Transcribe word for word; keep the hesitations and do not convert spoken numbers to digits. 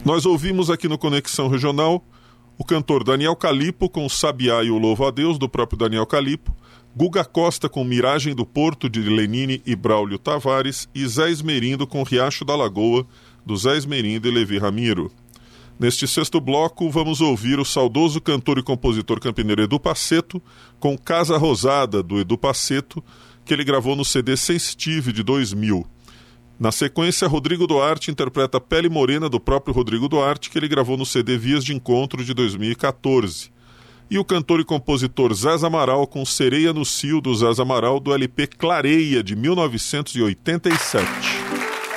Nós ouvimos aqui no Conexão Regional o cantor Daniel Calipo com o Sabiá e o Louvo a Deus, do próprio Daniel Calipo, Guga Costa com Miragem do Porto, de Lenine e Braulio Tavares, e Zé Esmerindo com Riacho da Lagoa, do Zé Esmerindo e Levi Ramiro. Neste sexto bloco, vamos ouvir o saudoso cantor e compositor campineiro Edu Passeto com Casa Rosada, do Edu Passeto, que ele gravou no C D Sensitive de dois mil. Na sequência, Rodrigo Duarte interpreta Pele Morena, do próprio Rodrigo Duarte, que ele gravou no C D Vias de Encontro de dois mil e catorze. E o cantor e compositor Zés Amaral com Sereia no Cio, do Zés Amaral, do L P Clareia, de mil novecentos e oitenta e sete.